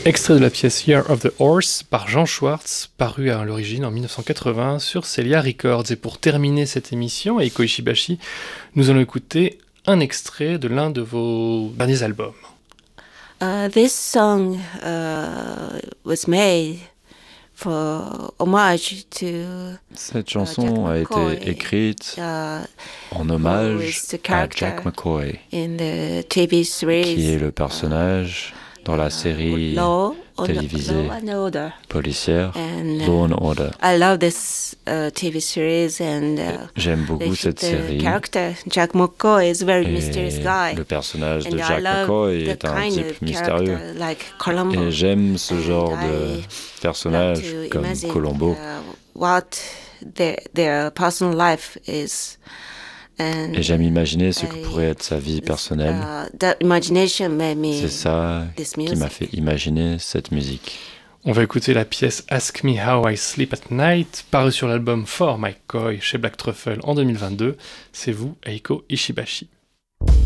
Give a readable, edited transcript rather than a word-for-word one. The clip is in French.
Extrait de la pièce Year of the Horse par Jean Schwartz, paru à l'origine en 1980 sur Celia Records. Et pour terminer cette émission, Eiko Ishibashi, nous allons écouter un extrait de l'un de vos derniers albums. This song was made for homage to Cette chanson a été écrite en hommage à Jack McCoy, in the TV series, qui est le personnage dans la série télévisée policière Law and Order. I love this TV series and j'aime beaucoup cette série. Character Jack McCoy is a very mysterious guy. Le personnage de Jack McCoy est un type mystérieux. Et j'aime ce genre de personnage comme Columbo. What their personal life is. Et j'aime imaginer ce que pourrait être sa vie personnelle. C'est ça qui m'a fait imaginer cette musique. On va écouter la pièce Ask Me How I Sleep at Night, parue sur l'album For McCoy chez Black Truffle en 2022. C'est vous, Eiko Ishibashi.